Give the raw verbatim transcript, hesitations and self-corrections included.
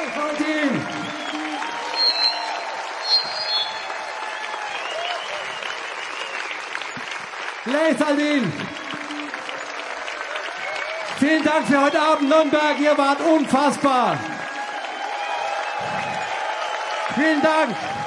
Valentin! Leitaldin! Vielen Dank für heute Abend, Nürnberg, ihr wart unfassbar! Vielen Dank!